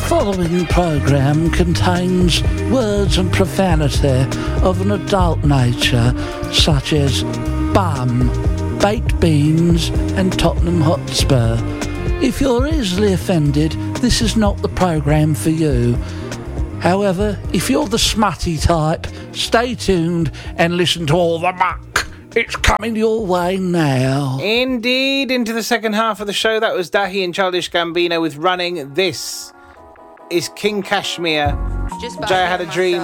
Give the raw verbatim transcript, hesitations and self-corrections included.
following programme contains words and profanity of an adult nature, such as bum, baked beans and Tottenham Hotspur. If you're easily offended, this is not the programme for you. However, if you're the smutty type, stay tuned and listen to all the muck. It's coming your way now. Indeed, into the second half of the show. That was Dahi and Childish Gambino with Running. This is King Kashmir. Jaya Had a Dream.